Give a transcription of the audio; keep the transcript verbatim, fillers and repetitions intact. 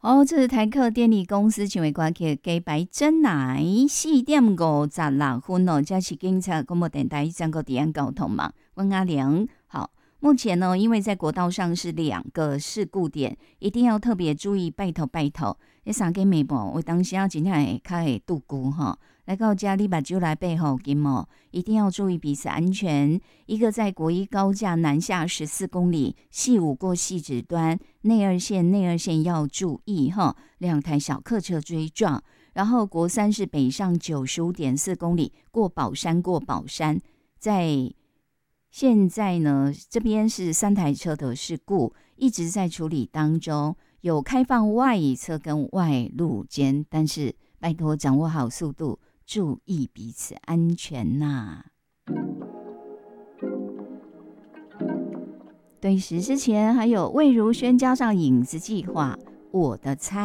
哦，这是台客电力公司请为歌曲给白真奶四点五十六分哦，这是警察广播电台三个点交通嘛，温阿良。好，目前呢，因为在国道上是两个事故点，一定要特别注意，拜托拜托。这三个妹妹，我当时要真正会较会度过哈。来到家你把酒来备好金哦，一定要注意彼此安全。一个在国一高架南下十四公里，细五过细指端，内二线内二线要注意哈。两台小客车追撞，然后国三是北上九十五点四公里，过宝山过宝山，在现在呢这边是三台车的事故，一直在处理当中，有开放外侧跟外路间，但是拜托掌握好速度。注意彼此安全呐、对时之前还有魏如萱加上影子计划，我的猜。